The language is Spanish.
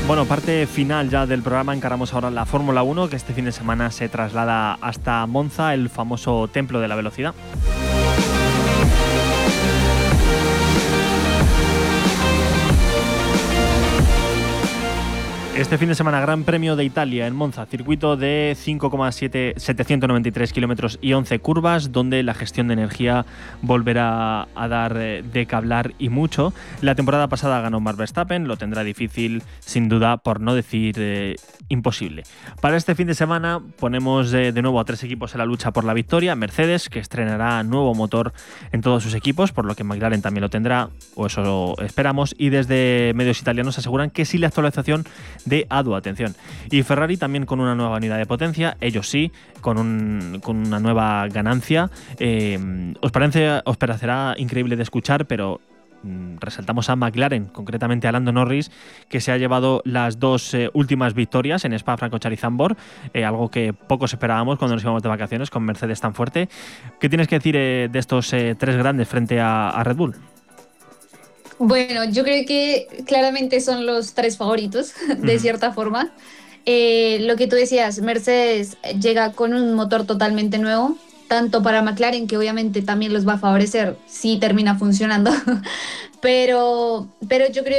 Bueno, parte final ya del programa, encaramos ahora la Fórmula 1, que este fin de semana se traslada hasta Monza, el famoso templo de la velocidad. Este fin de semana, Gran Premio de Italia en Monza, circuito de 5,793 kilómetros y 11 curvas, donde la gestión de energía volverá a dar de qué hablar y mucho. La temporada pasada ganó Max Verstappen, lo tendrá difícil, sin duda, por no decir imposible. Para este fin de semana ponemos de nuevo a 3 equipos en la lucha por la victoria. Mercedes, que estrenará nuevo motor en todos sus equipos, por lo que McLaren también lo tendrá, o eso esperamos, y desde medios italianos aseguran que sí la actualización de ADU, atención. Y Ferrari también con una nueva unidad de potencia, ellos sí, con una nueva ganancia. Os parecerá increíble de escuchar, pero resaltamos a McLaren, concretamente a Lando Norris, que se ha llevado las 2 últimas victorias en Spa-Francorchamps, algo que pocos esperábamos cuando nos íbamos de vacaciones con Mercedes tan fuerte. ¿Qué tienes que decir de estos 3 grandes frente a Red Bull? Bueno, yo creo que claramente son los 3 favoritos, de cierta forma. Lo que tú decías, Mercedes llega con un motor totalmente nuevo, tanto para McLaren, que obviamente también los va a favorecer si termina funcionando, pero yo creo